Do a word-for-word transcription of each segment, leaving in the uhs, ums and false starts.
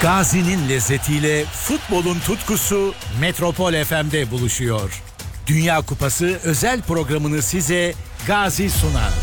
Gazi'nin lezzetiyle futbolun tutkusu Metropol F M'de buluşuyor. Dünya Kupası özel programını size Gazi sunar.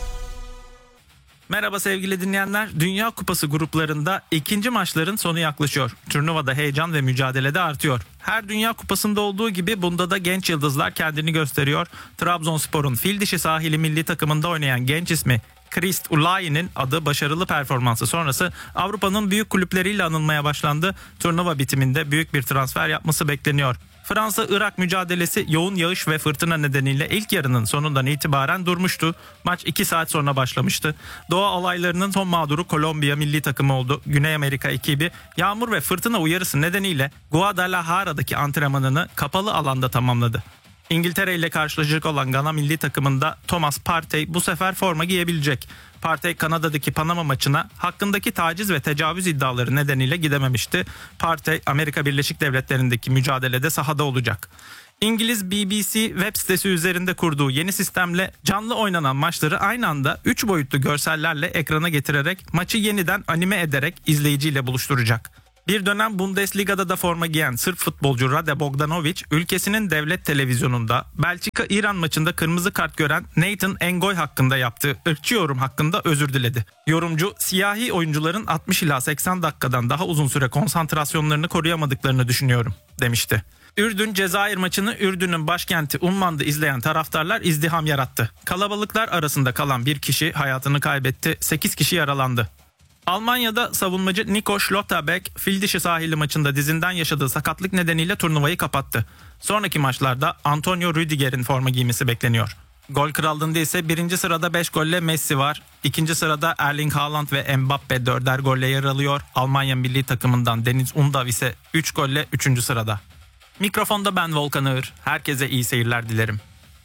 Merhaba sevgili dinleyenler. Dünya Kupası gruplarında ikinci maçların sonu yaklaşıyor. Turnuvada heyecan ve mücadele de artıyor. Her Dünya Kupası'nda olduğu gibi bunda da genç yıldızlar kendini gösteriyor. Trabzonspor'un Fildişi sahili milli takımında oynayan genç ismi Christ Ulayi'nin adı başarılı performansı sonrası Avrupa'nın büyük kulüpleriyle anılmaya başlandı. Turnuva bitiminde büyük bir transfer yapması bekleniyor. Fransa-Irak mücadelesi yoğun yağış ve fırtına nedeniyle ilk yarının sonundan itibaren durmuştu. Maç iki saat sonra başlamıştı. Doğa olaylarının son mağduru Kolombiya milli takımı oldu. Güney Amerika ekibi yağmur ve fırtına uyarısı nedeniyle Guadalajara'daki antrenmanını kapalı alanda tamamladı. İngiltere ile karşılaşacak olan Gana milli takımında Thomas Partey bu sefer forma giyebilecek. Partey Kanada'daki Panama maçına hakkındaki taciz ve tecavüz iddiaları nedeniyle gidememişti. Partey Amerika Birleşik Devletleri'ndeki mücadelede sahada olacak. İngiliz B B C web sitesi üzerinde kurduğu yeni sistemle canlı oynanan maçları aynı anda üç boyutlu görsellerle ekrana getirerek maçı yeniden anime ederek izleyiciyle buluşturacak. Bir dönem Bundesliga'da da forma giyen Sırp futbolcu Rade Bogdanovic, ülkesinin devlet televizyonunda Belçika-İran maçında kırmızı kart gören Nathan Engoy hakkında yaptığı ırkçı yorum hakkında özür diledi. Yorumcu, siyahi oyuncuların altmış ila seksen dakikadan daha uzun süre konsantrasyonlarını koruyamadıklarını düşünüyorum, demişti. Ürdün-Cezayir maçını Ürdün'ün başkenti Umman'da izleyen taraftarlar izdiham yarattı. Kalabalıklar arasında kalan bir kişi hayatını kaybetti, sekiz kişi yaralandı. Almanya'da savunmacı Nico Schlotterbeck, Fildişi sahili maçında dizinden yaşadığı sakatlık nedeniyle turnuvayı kapattı. Sonraki maçlarda Antonio Rüdiger'in forma giymesi bekleniyor. Gol krallığında ise birinci sırada beş golle Messi var. İkinci sırada Erling Haaland ve Mbappe dörder golle yer alıyor. Almanya milli takımından Deniz Undav ise üç golle üçüncü sırada. Mikrofonda ben Volkan Ağır. Herkese iyi seyirler dilerim.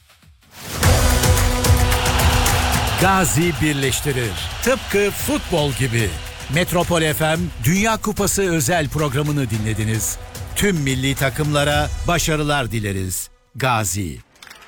Gazi birleştirir. Tıpkı futbol gibi. Metropol F M Dünya Kupası özel programını dinlediniz. Tüm milli takımlara başarılar dileriz. Gazi.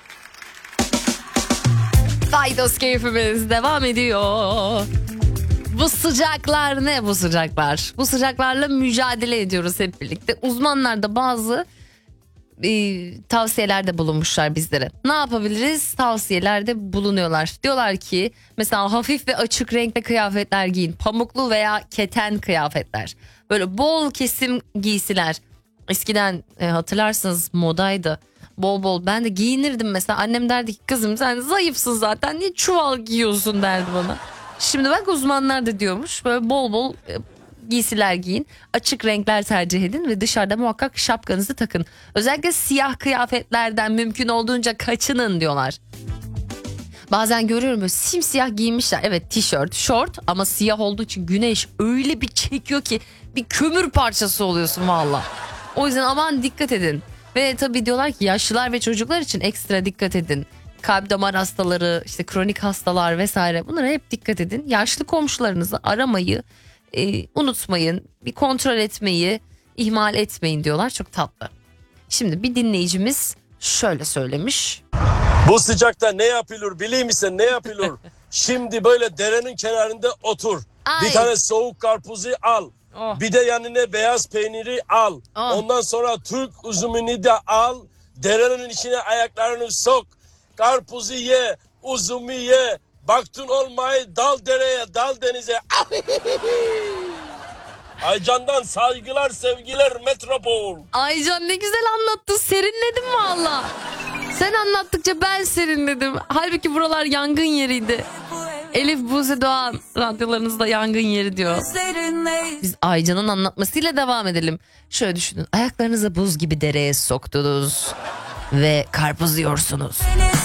Faydos keyfimiz devam ediyor. Bu sıcaklar ne bu sıcaklar? Bu sıcaklarla mücadele ediyoruz hep birlikte. Uzmanlar da bazı e, tavsiyelerde bulunmuşlar bizlere. Ne yapabiliriz? Tavsiyelerde bulunuyorlar. Diyorlar ki mesela hafif ve açık renkli kıyafetler giyin. Pamuklu veya keten kıyafetler. Böyle bol kesim giysiler. Eskiden e, hatırlarsınız modaydı. Bol bol ben de giyinirdim mesela. Annem derdi ki kızım sen zayıfsın zaten niye çuval giyiyorsun derdi bana. Şimdi bak uzmanlar da diyormuş böyle bol bol e, giysiler giyin, açık renkler tercih edin ve dışarıda muhakkak şapkanızı takın. Özellikle siyah kıyafetlerden mümkün olduğunca kaçının diyorlar. Bazen görüyorum böyle simsiyah giymişler. Evet tişört, şort ama siyah olduğu için güneş öyle bir çekiyor ki bir kömür parçası oluyorsun valla. O yüzden aman dikkat edin. Ve tabii diyorlar ki yaşlılar ve çocuklar için ekstra dikkat edin. Kalp damar hastaları, işte kronik hastalar vesaire bunlara hep dikkat edin. Yaşlı komşularınızı aramayı e, unutmayın. Bir kontrol etmeyi ihmal etmeyin diyorlar. Çok tatlı. Şimdi bir dinleyicimiz şöyle söylemiş. Bu sıcakta ne yapılır biliyor musun ne yapılır? Şimdi böyle derenin kenarında otur. Ay. Bir tane soğuk karpuzu al. Oh. Bir de yanına beyaz peyniri al. Oh. Ondan sonra Türk üzümünü de al. Derenin içine ayaklarını sok. Karpuzu ye, uzumu ye. Baktın olmayı dal dereye, dal denize. Aycan'dan saygılar, sevgiler Metropol. Aycan ne güzel anlattın. Serinledim valla. Sen anlattıkça ben serinledim. Halbuki buralar yangın yeriydi. Elif Buse Doğan radyolarınızda yangın yeri diyor. Biz Aycan'ın anlatmasıyla devam edelim. Şöyle düşünün. Ayaklarınızı buz gibi dereye soktunuz ve karpuz yiyorsunuz.